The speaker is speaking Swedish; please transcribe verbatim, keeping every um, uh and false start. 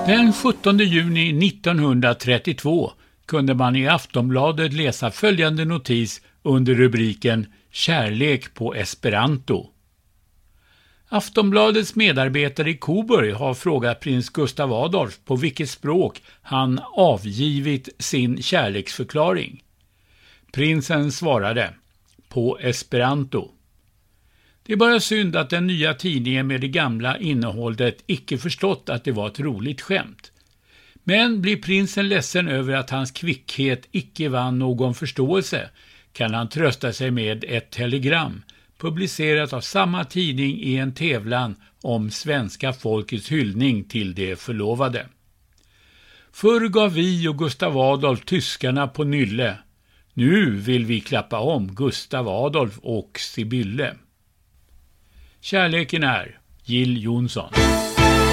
Den sjuttonde juni nittonhundratrettiotvå kunde man i Aftonbladet läsa följande notis under rubriken Kärlek på Esperanto. Aftonbladets medarbetare i Coburg har frågat prins Gustav Adolf på vilket språk han avgivit sin kärleksförklaring. Prinsen svarade på Esperanto. Det är bara synd att den nya tidningen med det gamla innehållet icke förstått att det var ett roligt skämt. Men blir prinsen ledsen över att hans kvickhet icke vann någon förståelse kan han trösta sig med ett telegram publicerat av samma tidning i en tävlan om svenska folkets hyllning till det förlovade. Förr gav vi och Gustav Adolf tyskarna på nylle. Nu vill vi klappa om Gustav Adolf och Sibylle. Kärleken är Jill Johnson.